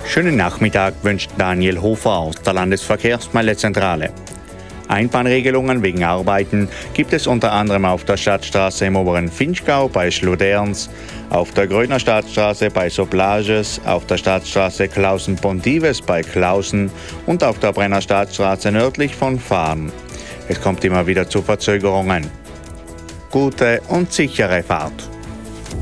Schönen Nachmittag wünscht Daniel Hofer aus der Landesverkehrsmeldezentrale. Einbahnregelungen wegen Arbeiten gibt es unter anderem auf der Stadtstraße im oberen Vinschgau bei Schluderns, auf der Gröner Stadtstraße bei Soplages, auf der Stadtstraße Klausen-Pontives bei Klausen und auf der Brenner Stadtstraße nördlich von Fahren. Es kommt immer wieder zu Verzögerungen. Gute und sichere Fahrt!